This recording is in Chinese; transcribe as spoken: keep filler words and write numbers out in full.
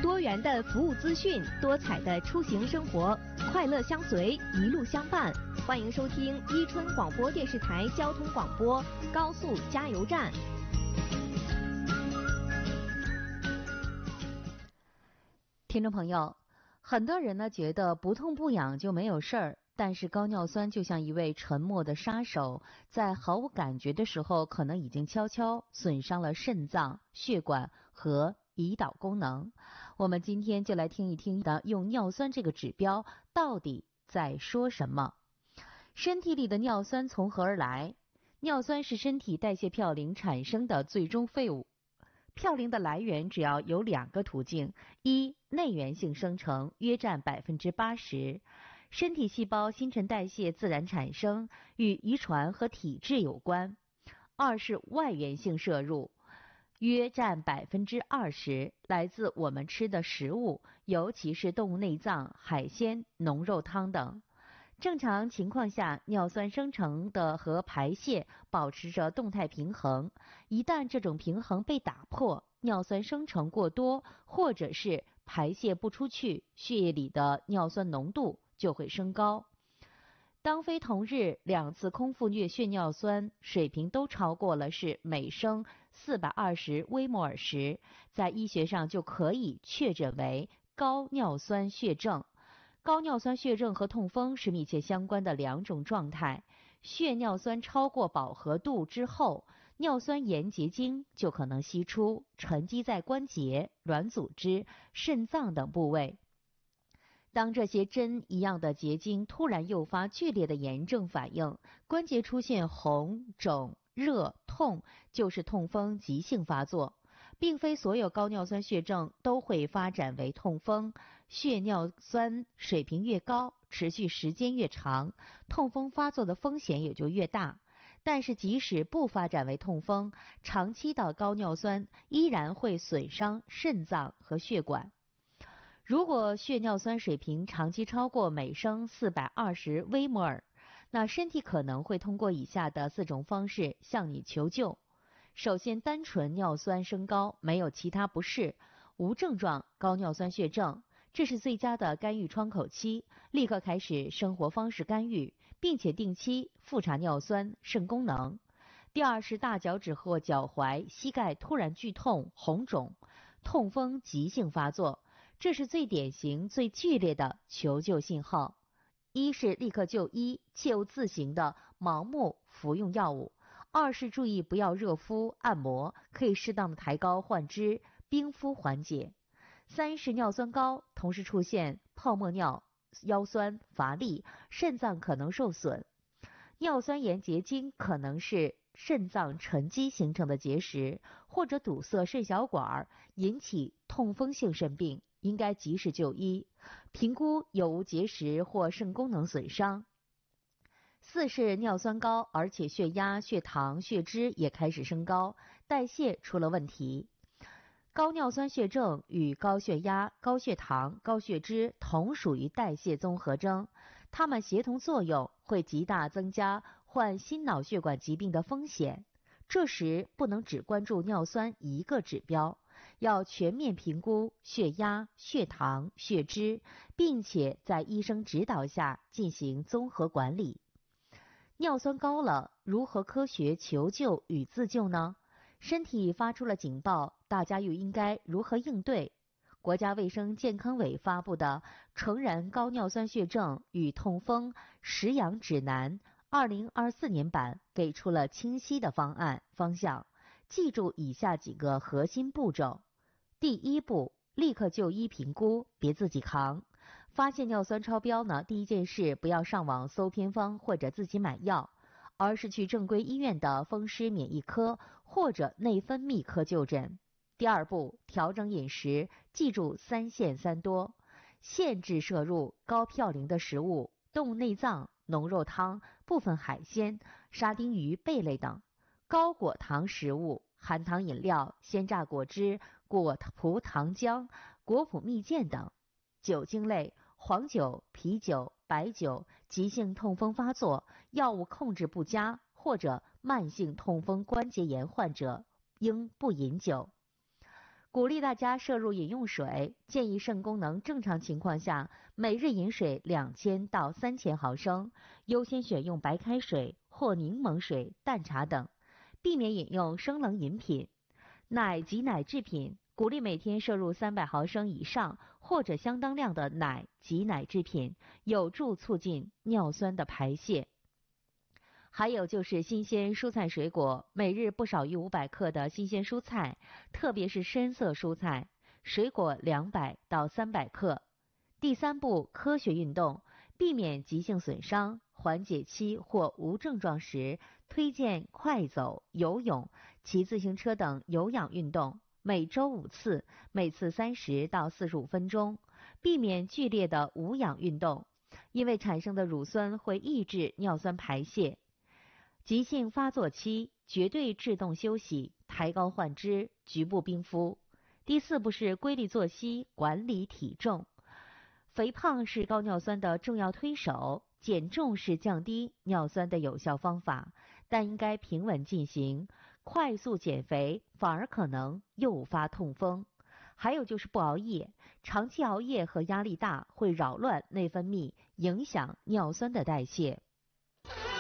多元的服务资讯，多彩的出行生活，快乐相随，一路相伴。欢迎收听伊春广播电视台交通广播高速加油站。 听众朋友，很多人呢觉得不痛不痒就没有事儿，但是高尿酸就像一位沉默的杀手，在毫无感觉的时候，可能已经悄悄损伤了肾脏、血管和胰岛功能。我们今天就来听一听的用尿酸这个指标到底在说什么。身体里的尿酸从何而来？尿酸是身体代谢嘌呤产生的最终废物。嘌呤的来源主要有两个途径：一、内源性生成，约占百分之八十，身体细胞新陈代谢自然产生，与遗传和体质有关；二是外源性摄入，约占百分之二十，来自我们吃的食物，尤其是动物内脏、海鲜、浓肉汤等。正常情况下，尿酸生成的和排泄保持着动态平衡，一旦这种平衡被打破，尿酸生成过多，或者是排泄不出去，血液里的尿酸浓度就会升高。当非同日两次空腹虐血尿酸水平都超过了是每升四百二十微摩尔时，在医学上就可以确诊为高尿酸血症。高尿酸血症和痛风是密切相关的两种状态。血尿酸超过饱和度之后，尿酸盐结晶就可能析出，沉积在关节、软组织、肾脏等部位。当这些针一样的结晶突然诱发剧烈的炎症反应，关节出现红、肿、热、痛，就是痛风急性发作。并非所有高尿酸血症都会发展为痛风，血尿酸水平越高，持续时间越长，痛风发作的风险也就越大。但是即使不发展为痛风，长期的高尿酸依然会损伤肾脏和血管。如果血尿酸水平长期超过每升四百二十微摩尔，那身体可能会通过以下的四种方式向你求救。首先，单纯尿酸升高，没有其他不适，无症状高尿酸血症，这是最佳的干预窗口期，立刻开始生活方式干预，并且定期复查尿酸、肾功能。第二是大脚趾或脚踝、膝盖突然剧痛、红肿，痛风急性发作，这是最典型、最剧烈的求救信号。一是立刻就医，切勿自行的盲目服用药物。二是注意不要热敷按摩，可以适当的抬高患肢，冰敷缓解。三是尿酸高，同时出现泡沫尿、腰酸、乏力，肾脏可能受损。尿酸盐结晶可能是肾脏沉积形成的结石，或者堵塞肾小管，引起痛风性肾病，应该及时就医，评估有无结石或肾功能损伤。四是尿酸高，而且血压、血糖、血脂也开始升高，代谢出了问题。高尿酸血症与高血压、高血糖、高血脂同属于代谢综合征，它们协同作用会极大增加患心脑血管疾病的风险。这时不能只关注尿酸一个指标，要全面评估血压、血糖、血脂，并且在医生指导下进行综合管理。尿酸高了，如何科学求救与自救呢？身体发出了警报，大家又应该如何应对？国家卫生健康委发布的《成人高尿酸血症与痛风食养指南》二零二四年版给出了清晰的方案方向，记住以下几个核心步骤。第一步，立刻就医评估，别自己扛。发现尿酸超标呢，第一件事不要上网搜偏方或者自己买药，而是去正规医院的风湿免疫科或者内分泌科就诊。第二步，调整饮食，记住三限三多，限制摄入高嘌呤的食物，动物内脏、浓肉汤、部分海鲜、沙丁鱼、贝类等，高果糖食物、含糖饮料、鲜榨果汁、果葡糖浆、果脯蜜饯等。酒精类，黄酒、啤酒、白酒，急性痛风发作、药物控制不佳或者慢性痛风关节炎患者应不饮酒。 鼓励大家摄入饮用水，建议肾功能正常情况下每日饮水两千到三千毫升，优先选用白开水或柠檬水、淡茶等，避免饮用生冷饮品。奶及奶制品，鼓励每天摄入三百毫升以上或者相当量的奶及奶制品，有助促进尿酸的排泄。还有就是新鲜蔬菜水果，每日不少于五百克的新鲜蔬菜，特别是深色蔬菜，水果两百到三百克。第三步，科学运动，避免急性损伤，缓解期或无症状时，推荐快走、游泳、骑自行车等有氧运动，每周五次，每次三十到四十五分钟，避免剧烈的无氧运动，因为产生的乳酸会抑制尿酸排泄。急性发作期，绝对制动休息，抬高患肢，局部冰敷。第四步是规律作息，管理体重。肥胖是高尿酸的重要推手，减重是降低尿酸的有效方法，但应该平稳进行，快速减肥反而可能诱发痛风。还有就是不熬夜，长期熬夜和压力大会扰乱内分泌，影响尿酸的代谢。